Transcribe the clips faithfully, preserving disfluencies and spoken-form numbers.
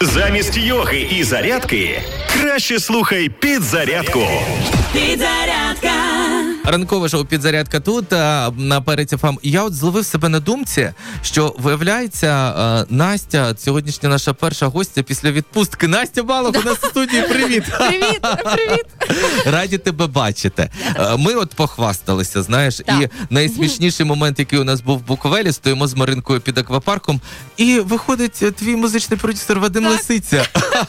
Замість йоги і зарядки краще слухай «Підзарядку». Підзарядка. Ранкове шоу «Підзарядка» тут, а, на Перець еф ем. Я от зловив себе на думці, що, виявляється, а, Настя, сьогоднішня наша перша гостя після відпустки. Настя Балох у нас в студії. Привіт! Привіт, привіт! Раді тебе бачити. А, Ми от похвасталися, знаєш, Так. і найсмішніший момент, який у нас був в Буковелі, стоїмо з Маринкою під аквапарком, і виходить твій музичний продюсер Вадим Лисиця.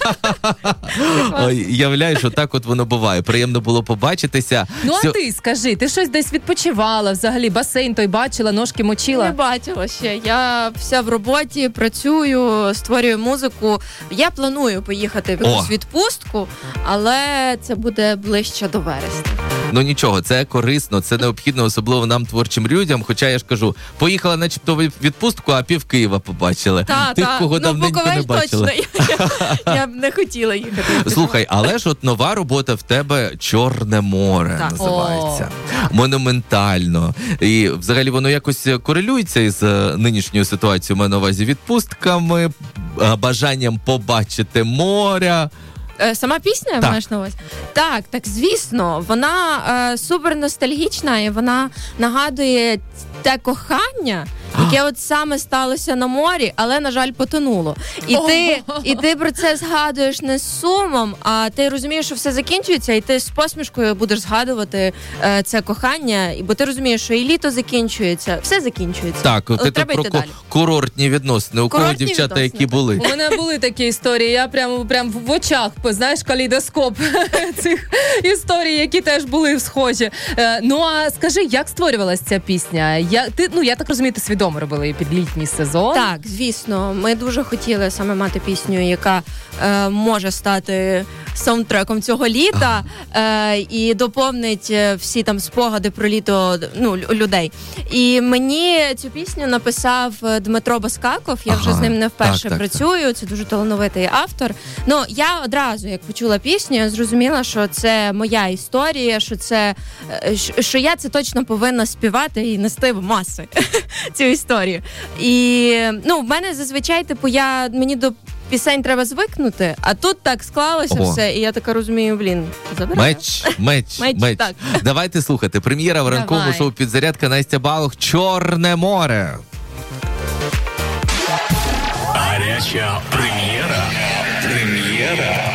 Ой, являєш, отак от воно буває. Приємно було побачитися. Ну, а Сьо- ти скажи, ти щось десь відпочивала взагалі? Басейн той бачила, ножки мочила? Не бачила ще. Я вся в роботі, працюю, створюю музику. Я планую поїхати в якусь О. відпустку, але це буде ближче до вересня. Ну нічого, це корисно, це необхідно, особливо нам, творчим людям. Хоча я ж кажу, поїхала начебто в відпустку, а пів Києва побачили. Та, Тих, та. кого Ну, давненько Буковель не бачили. точно. Я, я б не хотіла їхати. Слухай, але ж от нова робота в тебе «Чорне море» Так. називається. Монументально. І взагалі воно якось корелюється із е, нинішньою ситуацією, маю на увазі, відпустками, е, бажанням побачити моря. Е, Сама пісня, Так. маєш на увазі? Так, так, звісно. Вона е, супер ностальгічна і вона нагадує те кохання, яке от саме сталося на морі, але, на жаль, потонуло. І ти, і ти про це згадуєш не з сумом, а ти розумієш, що все закінчується, і ти з посмішкою будеш згадувати е, це кохання, і- бо ти розумієш, що і літо закінчується, все закінчується. Так, Але ти тут треба про йти ко- далі. курортні відносини. У кого Курортні дівчата, відносини, які так. були? У мене були такі історії, я прямо прям в очах, знаєш, калейдоскоп цих історій, які теж були схожі. Е, Ну, а скажи, як створювалася ця пісня? Я, ти, ну, я так розумію, ти свідомо робила її під літній сезон. Так, звісно, ми дуже хотіли саме мати пісню, яка е, може стати саундтреком цього літа е, і доповнить е, всі там спогади про літо, ну, лю- людей. І мені цю пісню написав е, Дмитро Баскаков. Я вже Ага, з ним не вперше так, так, працюю. Це дуже талановитий автор. Ну, я одразу, як почула пісню, я зрозуміла, що це моя історія, що це е, щ- що я це точно повинна співати і нести в маси цю історію. І ну, в мене зазвичай, типу, я мені до пісень треба звикнути, а тут так склалося Ого. все, і я така розумію, блін, забирай. Меч, меч, Меч, меч. так. Давайте слухати. Прем'єра в ранковому Давай. шоу «Підзарядка», Настя Балох, «Чорне море». Гаряча прем'єра. Прем'єра.